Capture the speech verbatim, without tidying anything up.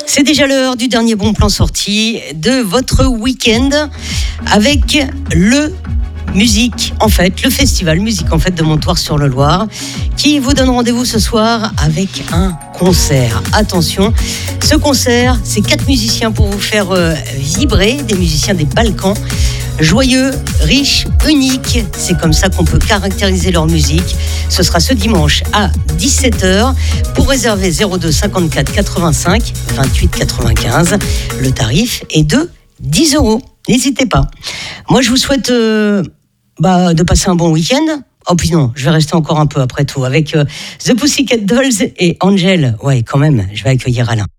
C'est déjà l'heure du dernier bon plan sorti de votre week-end avec le Musique en Fête, le festival Musique en Fête de Montoire-sur-le-Loir qui vous donne rendez-vous ce soir avec un concert. Attention, ce concert, c'est quatre musiciens pour vous faire euh, vibrer, des musiciens des Balkans. Joyeux, riches, uniques, c'est comme ça qu'on peut caractériser leur musique. Ce sera ce dimanche à dix-sept heures. Pour réserver zéro deux cinquante-quatre quatre-vingt-cinq vingt-huit quatre-vingt-quinze, le tarif est de dix euros. N'hésitez pas. Moi, je vous souhaite euh, bah, de passer un bon week-end. Oh puis non, je vais rester encore un peu après tout avec euh, The Pussycat Dolls et Angel. Ouais, quand même, je vais accueillir Alain.